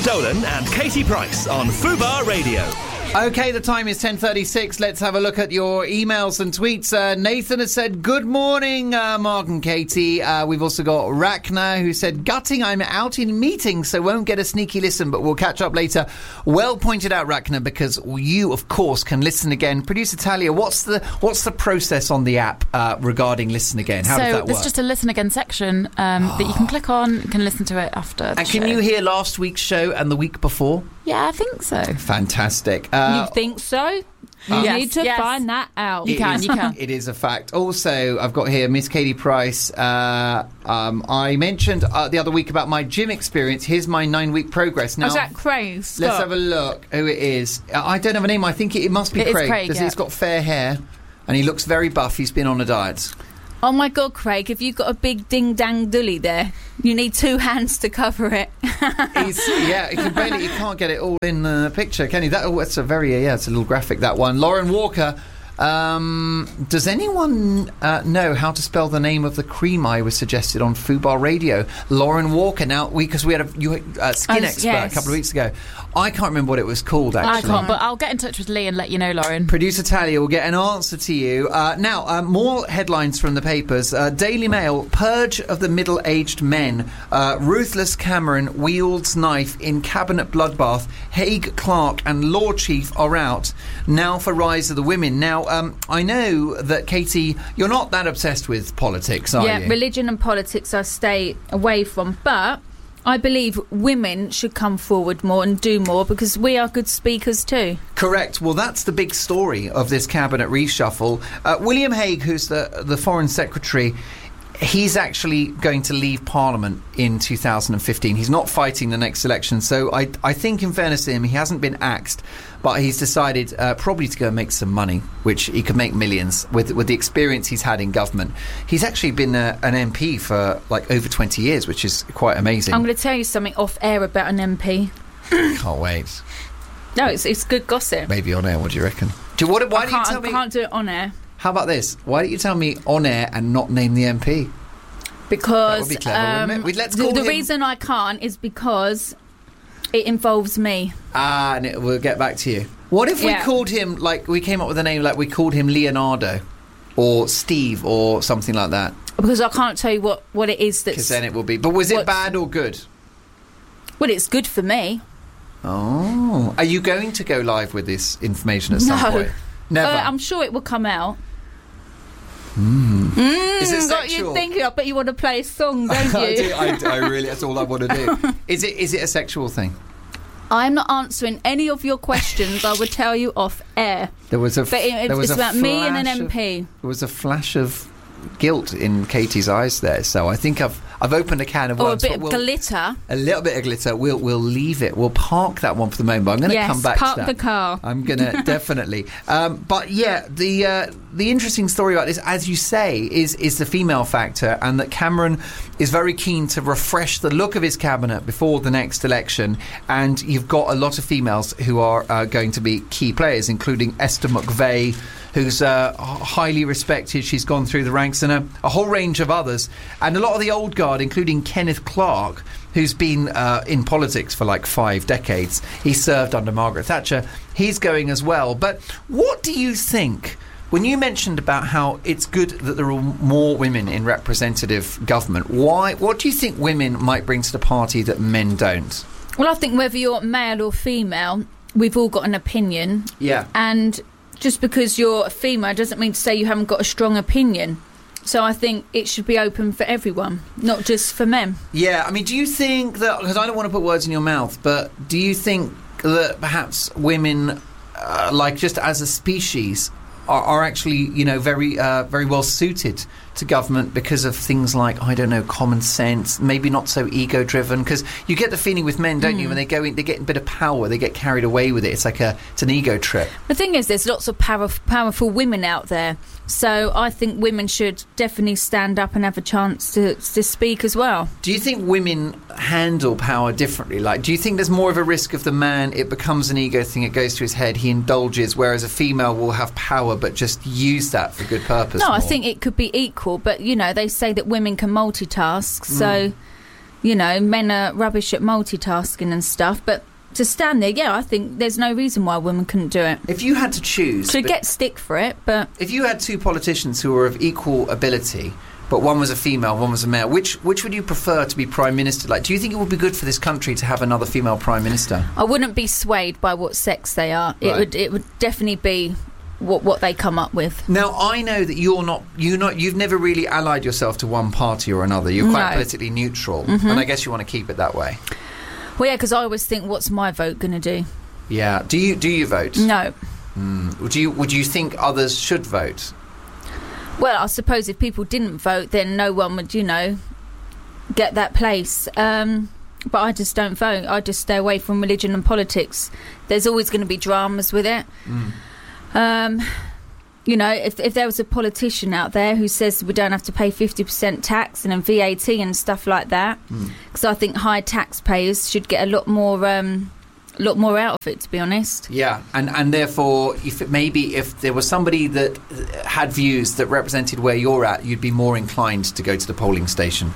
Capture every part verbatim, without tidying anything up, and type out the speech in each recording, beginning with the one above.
Dolan and Katie Price on Fubar Radio. OK, the time is ten thirty-six. Let's have a look at your emails and tweets. Uh, Nathan has said, good morning, uh, Mark and Katie. Uh, we've also got Rachna, who said, gutting, I'm out in meetings, so won't get a sneaky listen, but we'll catch up later. Well pointed out, Rachna, because you, of course, can listen again. Producer Talia, what's the what's the process on the app uh, regarding listen again? How so does that work? There's just a listen again section um, that you can click on. You can listen to it after the And can show. you hear last week's show and the week before? Yeah, I think so. Fantastic. Uh, you think so? You Yes, need to yes. find that out. You It can, is- you can. It is a fact. Also, I've got here Miss Katie Price. Uh, um, I mentioned uh, the other week about my gym experience. Here's my nine-week progress. Now, Was that Craig Scott? let's have a look who it is. Uh, I don't have a name. I think it, it must be It is Craig. Craig, because yeah. he's got fair hair and he looks very buff. He's been on a diet. Oh my God, Craig, if you've got a big ding-dang dully there, you need two hands to cover it. He's, yeah, he can barely, you can't get it all in the picture, can you? That, oh, that's a very, uh, yeah, it's a little graphic, that one. Lauren Walker, um, does anyone uh, know how to spell the name of the cream I was suggested on Fubar Radio? Lauren Walker. Now, we because we had a you, uh, skin Oh, expert yes. a couple of weeks ago. I can't remember what it was called, I actually. can't, but I'll get in touch with Lee and let you know, Lauren. Producer Talia will get an answer to you. Uh, now, uh, more headlines from the papers. Uh, Daily Mail, purge of the middle-aged men. Uh, ruthless Cameron wields knife in cabinet bloodbath. Haig, Clark and Law Chief are out. Now for rise of the women. Now, um, I know that, Katie, you're not that obsessed with politics, are yeah, you? religion and politics I stay away from, but I believe women should come forward more and do more because we are good speakers too. Correct. Well, that's the big story of this cabinet reshuffle. Uh, William Hague, who's the the Foreign Secretary, he's actually going to leave Parliament in two thousand fifteen. He's not fighting the next election. So I, I think, in fairness to him, he hasn't been axed, but he's decided uh, probably to go and make some money, which he could make millions with with the experience he's had in government. He's actually been a, an M P for like over twenty years, which is quite amazing. I'm going to tell you something off air about an M P. Can't wait. No, it's it's good gossip. Maybe on air. What do you reckon? Do you, what, why I do you can't, tell I me? can't do it on air How about this? Why don't you tell me on air and not name the M P? because That would be clever, wouldn't it? um, We'd- let's the, call the him- reason I can't is because it involves me. Ah, and it, we'll get back to you. What if we Yeah. called him, like, we came up with a name, like we called him Leonardo or Steve or something like that? Because I can't tell you what, what it is Because that's... then it will be. But was it What's- bad or good? Well, it's good for me. Oh. Are you going to go live with this information at some No. point? Never. Uh, I'm sure it will come out. Is it Got you sexual? thinking, I bet you want to play a song, don't you? I, do, I, do, I really, that's all I want to do. Is it? Is it a sexual thing? I'm not answering any of your questions. I would tell you off air. There was a. But it, there was it's a about me and an flash M P. Of, there was a flash of guilt in Katie's eyes there. So I think I've I've opened a can of Or a worms. bit but of we'll- glitter. A little bit of glitter. We'll we'll leave it. We'll park that one for the moment. But I'm going to Yes, come back park to that. the car. I'm going to definitely. Um, but yeah, the uh, the interesting story about this, as you say, is is the female factor, and that Cameron is very keen to refresh the look of his cabinet before the next election. And you've got a lot of females who are uh, going to be key players, including Esther McVeigh, who's uh, highly respected. She's gone through the ranks, and a, a whole range of others. And a lot of the old guard, including Kenneth Clark, who's been uh, in politics for like five decades. He served under Margaret Thatcher. He's going as well. But what do you think, when you mentioned about how it's good that there are more women in representative government, why? What do you think women might bring to the party that men don't? Well, I think whether you're male or female, we've all got an opinion. Yeah. And just because you're a female doesn't mean to say you haven't got a strong opinion. So I think it should be open for everyone, not just for men. Yeah, I mean, do you think that, because I don't want to put words in your mouth, but do you think that perhaps women, uh, like just as a species, are, are actually, you know, very uh, very well suited to government because of things like, I don't know, common sense, maybe not so ego-driven? Because you get the feeling with men, don't Mm. you, when they go in, they get a bit of power, they get carried away with it. It's like a, it's an ego trip. The thing is, there's lots of power, powerful women out there. So I think women should definitely stand up and have a chance to, to speak as well. Do you think women handle power differently? Like, do you think there's more of a risk of the man, it becomes an ego thing, it goes to his head, he indulges, whereas a female will have power but just use that for good purpose? No, I more? think it could be equal, but, you know, they say that women can multitask, so... you know, men are rubbish at multitasking and stuff, but to stand there, yeah, I think there's no reason why women couldn't do it. If you had to choose... Should get stick for it, but... If you had two politicians who were of equal ability, but one was a female, one was a male, which which would you prefer to be Prime Minister? Like, do you think it would be good for this country to have another female Prime Minister? I wouldn't be swayed by what sex they are. It Right. would it would definitely be what what they come up with. Now, I know that you're not, you're not, you've never really allied yourself to one party or another. You're quite No. politically neutral, Mm-hmm. and I guess you want to keep it that way. Well, yeah, because I always think, what's my vote going to do? Yeah. Do you do you vote? No. Mm. Would you Would you think others should vote? Well, I suppose if people didn't vote, then no one would, you know, get that place. Um, but I just don't vote. I just stay away from religion and politics. There's always going to be dramas with it. Mm. Um, you know, if if there was a politician out there who says we don't have to pay fifty percent tax and then V A T and stuff like that, because I think high taxpayers should get a lot more, um, a lot more out of it, to be honest. Yeah, and and therefore, if it, maybe if there was somebody that had views that represented where you're at, you'd be more inclined to go to the polling station.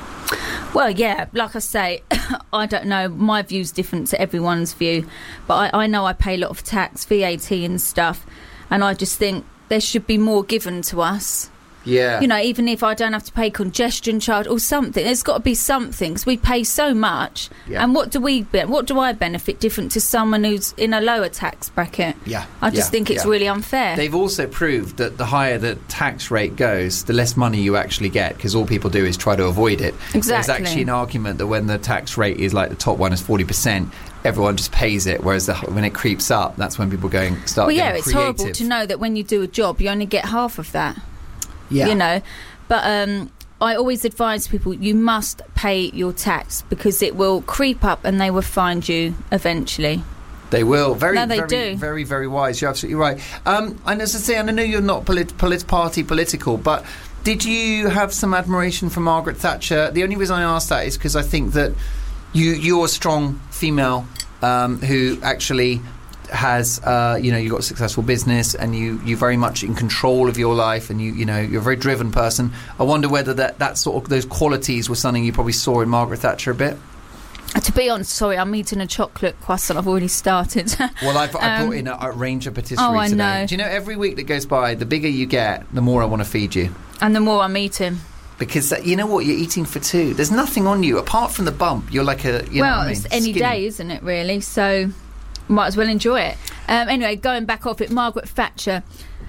Well, yeah, like I say, I don't know. My view's different to everyone's view, but I, I know I pay a lot of tax, V A T and stuff, and I just think there should be more given to us. Yeah. You know, even if I don't have to pay congestion charge or something, there's got to be something, because we pay so much. Yeah. And what do we be- what do I benefit different to someone who's in a lower tax bracket? Yeah. I just yeah, think it's yeah. really unfair. They've also proved that the higher the tax rate goes, the less money you actually get, because all people do is try to avoid it. There's Exactly. actually an argument that when the tax rate is like the top one is forty percent, everyone just pays it, whereas the, when it creeps up, that's when people going start well, yeah, getting it's creative. horrible to know that when you do a job, you only get half of that. Yeah. You know, but um, I always advise people, you must pay your tax, because it will creep up and they will find you eventually. They will. Very, No, they very, do. very, very wise. You're absolutely right. Um, and as I say, and I know you're not polit- polit- party political, but did you have some admiration for Margaret Thatcher? The only reason I ask that is because I think that you, you're a strong female um, who actually has, uh, you know, you've got a successful business, and you, you're very much in control of your life, and you, you know, you're a very driven person. I wonder whether that, that sort of those qualities were something you probably saw in Margaret Thatcher a bit. Uh, To be honest, sorry, I'm eating a chocolate croissant. I've already started. Well, I've, I Um, brought in a, a range of patisserie oh, I today. know. Do you know, every week that goes by, the bigger you get, the more I want to feed you. And the more I'm eating. Because uh, you know what? You're eating for two. There's nothing on you. Apart from the bump, you're like a, you know well, what I mean? it's any Skinny. day, isn't it, really? So might as well enjoy it. Um, anyway, going back off it, Margaret Thatcher.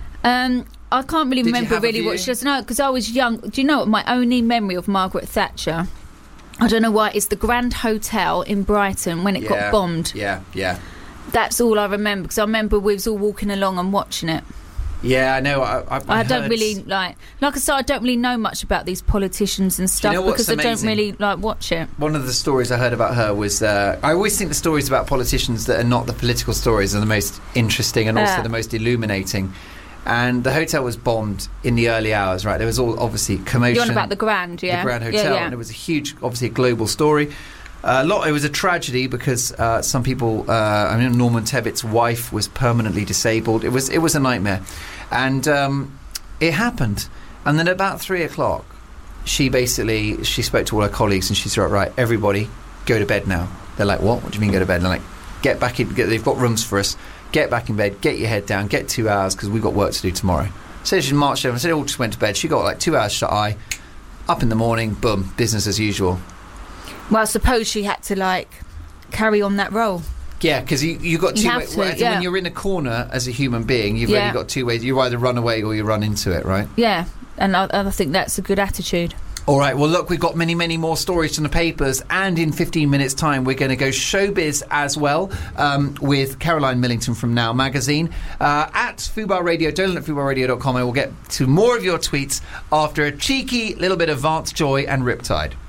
Um, I can't really Did you remember have a really what view? she does. No, because I was young. Do you know what my only memory of Margaret Thatcher? I don't know why. It's the Grand Hotel in Brighton when it Yeah, got bombed. Yeah, yeah. That's all I remember, because I remember we was all walking along and watching it. Yeah, I know. I, I, I, I don't heard- really like, like I said, I don't really know much about these politicians and stuff know what's because I don't amazing? really like watch it. One of the stories I heard about her was, uh, I always think the stories about politicians that are not the political stories are the most interesting and also Yeah. the most illuminating. And the hotel was bombed in the early hours, right? There was all obviously commotion. You're on about the Grand, yeah, the Grand Hotel, yeah, yeah. and it was a huge, obviously a global story. Uh, a lot. It was a tragedy because uh, some people. Uh, I mean, Norman Tebbett's wife was permanently disabled. It was it was a nightmare, and um, it happened. And then at about three o'clock, she basically she spoke to all her colleagues and she said, "Right, everybody, go to bed now." They're like, "What? What do you mean go to bed?" And they're like, "Get back in. Get, they've got rooms for us. Get back in bed. Get your head down. Get two hours because we've got work to do tomorrow." So she marched over and said, "They all just went to bed." She got like two hours shut eye. Up in the morning, boom, business as usual. Well, I suppose she had to like carry on that role. Yeah, because you you got You two have ways. to, When yeah. you're in a corner as a human being, you've Yeah. only got two ways. You either run away or you run into it, right? Yeah, and I, I think that's a good attitude. All right, well, look, we've got many, many more stories from the papers, and in fifteen minutes' time, we're going to go showbiz as well um, with Caroline Millington from Now Magazine. Uh, at Fubar Radio, Dolan at fubar radio dot com, I will get to more of your tweets after a cheeky little bit of Vance Joy and Riptide.